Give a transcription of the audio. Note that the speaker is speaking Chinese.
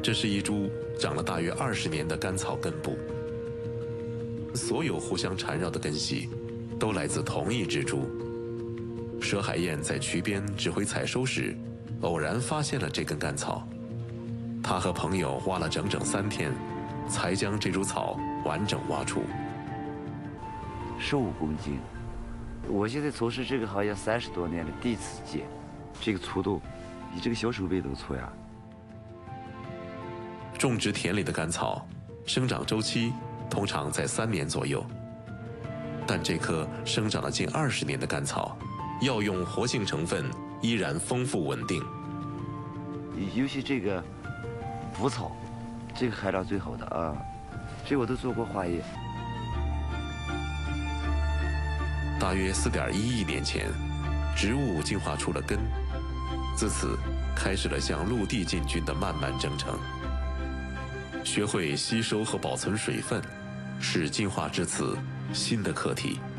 这是一株长了大约20年的甘草根部，所有互相缠绕的根系都来自同一只株。佘海燕在渠边指挥采收时，偶然发现了这根甘草。他和朋友挖了整整3天，才将这株草完整挖出。 15公斤，我现在从事这个行业30多年了，第一次见，这个粗度比这个小手背都粗呀。 种植田里的甘草，生长周期通常在3年左右，但这棵生长了近20年的甘草，药用活性成分依然丰富稳定。 尤其这个蒲草，这个含量最好的啊，这我都做过化验。 大约4.1亿年前，植物进化出了根，自此开始了向陆地进军的漫漫征程。学会吸收和保存水分，是进化至此新的课题。